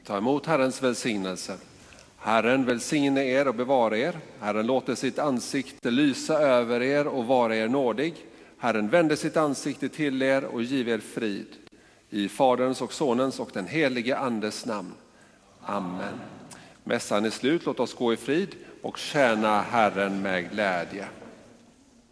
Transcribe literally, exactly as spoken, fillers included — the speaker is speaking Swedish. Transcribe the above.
Ta emot Herrens välsignelse. Herren välsigne er och bevara er. Herren låter sitt ansikte lysa över er och vara er nådig. Herren vänder sitt ansikte till er och giv er frid. I Faderns och Sonens och den helige Andes namn. Amen. Mässan är slut, låt oss gå i frid och tjäna Herren med glädje.